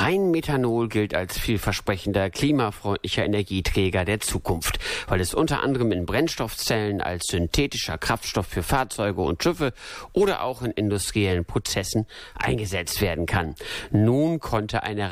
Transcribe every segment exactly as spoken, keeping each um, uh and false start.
Rheinmethanol gilt als vielversprechender, klimafreundlicher Energieträger der Zukunft, weil es unter anderem in Brennstoffzellen als synthetischer Kraftstoff für Fahrzeuge und Schiffe oder auch in industriellen Prozessen eingesetzt werden kann. Nun konnte eine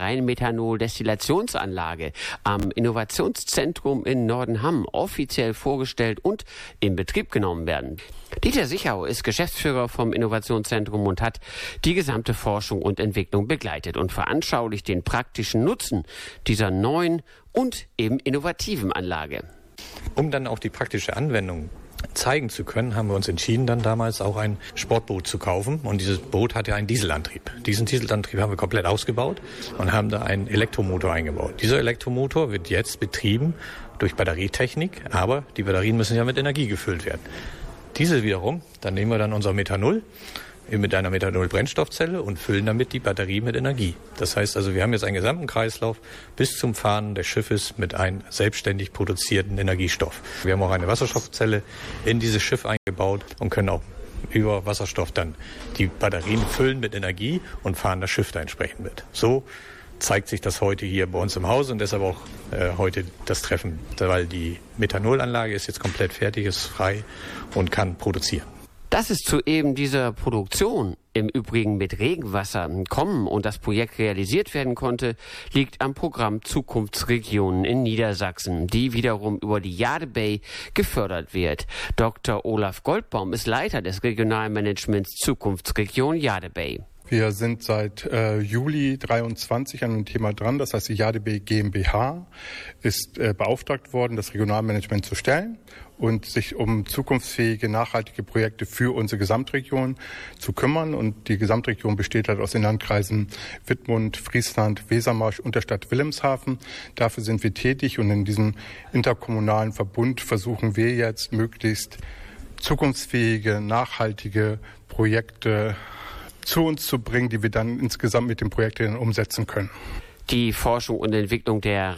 Rheinmethanol-Destillationsanlage am Innovationszentrum in Nordenham offiziell vorgestellt und in Betrieb genommen werden. Dieter Sichau ist Geschäftsführer vom Innovationszentrum und hat die gesamte Forschung und Entwicklung begleitet und veranschaulicht den praktischen Nutzen dieser neuen und eben innovativen Anlage. Um dann auch die praktische Anwendung zeigen zu können, haben wir uns entschieden, dann damals auch ein Sportboot zu kaufen. Und dieses Boot hatte einen Dieselantrieb. Diesen Dieselantrieb haben wir komplett ausgebaut und haben da einen Elektromotor eingebaut. Dieser Elektromotor wird jetzt betrieben durch Batterietechnik, aber die Batterien müssen ja mit Energie gefüllt werden. Diese wiederum, dann nehmen wir dann unser Methanol mit einer Methanol-Brennstoffzelle und füllen damit die Batterie mit Energie. Das heißt also, wir haben jetzt einen gesamten Kreislauf bis zum Fahren des Schiffes mit einem selbstständig produzierten Energiestoff. Wir haben auch eine Wasserstoffzelle in dieses Schiff eingebaut und können auch über Wasserstoff dann die Batterien füllen mit Energie und fahren das Schiff da entsprechend mit. So zeigt sich das heute hier bei uns im Haus und deshalb auch äh, heute das Treffen, weil die Methanolanlage ist jetzt komplett fertig, ist frei und kann produzieren. Dass es zu eben dieser Produktion im Übrigen mit Regenwasser kommen und das Projekt realisiert werden konnte, liegt am Programm Zukunftsregionen in Niedersachsen, die wiederum über die Jade Bay gefördert wird. Doktor Olaf Goldbaum ist Leiter des Regionalmanagements Zukunftsregion Jade Bay. Wir sind seit äh, Juli dreiundzwanzig an dem Thema dran. Das heißt, die Jade Bay GmbH ist äh, beauftragt worden, das Regionalmanagement zu stellen und sich um zukunftsfähige, nachhaltige Projekte für unsere Gesamtregion zu kümmern. Und die Gesamtregion besteht halt aus den Landkreisen Wittmund, Friesland, Wesermarsch und der Stadt Wilhelmshaven. Dafür sind wir tätig und in diesem interkommunalen Verbund versuchen wir jetzt möglichst zukunftsfähige, nachhaltige Projekte zu uns zu bringen, die wir dann insgesamt mit dem Projekt dann umsetzen können. Die Forschung und Entwicklung der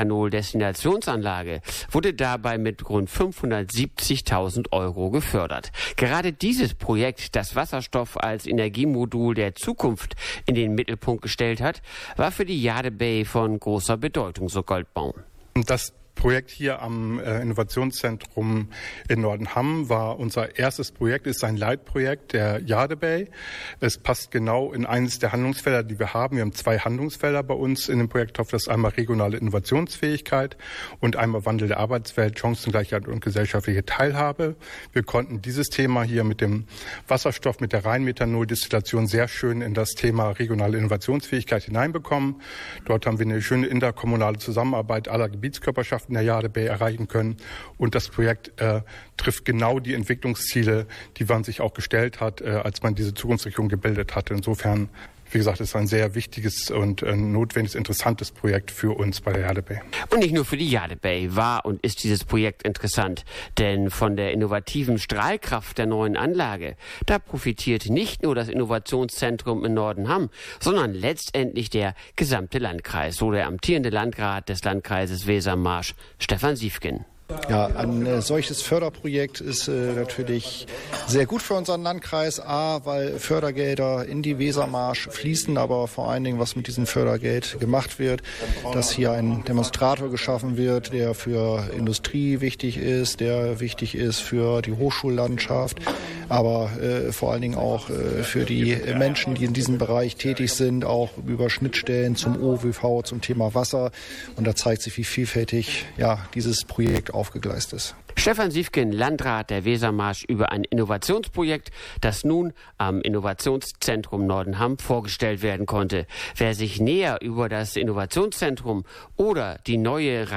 Rheinmethanol-Destinationsanlage wurde dabei mit rund fünfhundertsiebzigtausend Euro gefördert. Gerade dieses Projekt, das Wasserstoff als Energiemodul der Zukunft in den Mittelpunkt gestellt hat, war für die Jade Bay von großer Bedeutung, so Goldbaum. Das Projekt hier am äh, Innovationszentrum in Nordenham war unser erstes Projekt, ist ein Leitprojekt der Jade Bay. Es passt genau in eines der Handlungsfelder, die wir haben. Wir haben zwei Handlungsfelder bei uns in dem Projekttopf. Das ist einmal regionale Innovationsfähigkeit und einmal Wandel der Arbeitswelt, Chancengleichheit und gesellschaftliche Teilhabe. Wir konnten dieses Thema hier mit dem Wasserstoff, mit der Rheinmethanol-Destillation sehr schön in das Thema regionale Innovationsfähigkeit hineinbekommen. Dort haben wir eine schöne interkommunale Zusammenarbeit aller Gebietskörperschaften in der Jade Bay erreichen können. Und das Projekt äh, trifft genau die Entwicklungsziele, die man sich auch gestellt hat, äh, als man diese Zukunftsregion gebildet hatte. Insofern, wie gesagt, ist ein sehr wichtiges und äh, notwendiges, interessantes Projekt für uns bei der Jade Bay. Und nicht nur für die Jade Bay war und ist dieses Projekt interessant, denn von der innovativen Strahlkraft der neuen Anlage, da profitiert nicht nur das Innovationszentrum in Nordenham, sondern letztendlich der gesamte Landkreis, so der amtierende Landrat des Landkreises Wesermarsch, Stefan Siefgen. Ja, ein äh, solches Förderprojekt ist äh, natürlich sehr gut für unseren Landkreis. A, weil Fördergelder in die Wesermarsch fließen, aber vor allen Dingen, was mit diesem Fördergeld gemacht wird, dass hier ein Demonstrator geschaffen wird, der für Industrie wichtig ist, der wichtig ist für die Hochschullandschaft, aber äh, vor allen Dingen auch äh, für die Menschen, die in diesem Bereich tätig sind, auch über Schnittstellen zum O W V, zum Thema Wasser. Und da zeigt sich, wie vielfältig ja dieses Projekt aufgegleist ist. Stefan Siefgen, Landrat der Wesermarsch, über ein Innovationsprojekt, das nun am Innovationszentrum Nordenham vorgestellt werden konnte. Wer sich näher über das Innovationszentrum oder die neue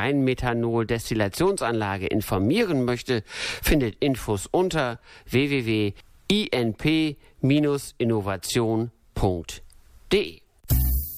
Rheinmethanol-Destillationsanlage informieren möchte, findet Infos unter w w w punkt i n p Bindestrich innovation punkt d e.